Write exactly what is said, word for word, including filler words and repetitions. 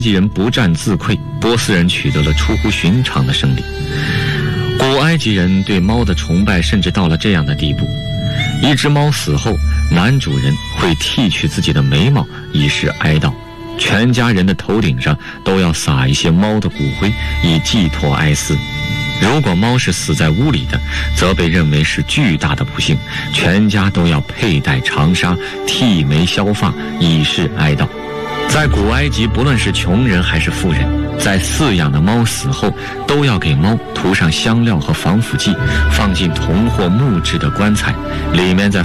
及人不战自溃，波斯人取得了出乎寻常的胜利。古埃及人对猫的崇拜甚至到了这样的地步，一只猫死后，男主人会剃去自己的眉毛以示哀悼，全家人的头顶上都要撒一些猫的骨灰，以寄托哀思。如果猫是死在屋里的，则被认为是巨大的不幸，全家都要佩戴长纱，剃眉削发，以示哀悼。在古埃及，不论是穷人还是富人，在饲养的猫死后，都要给猫涂上香料和防腐剂，放进铜或木质的棺材，里面再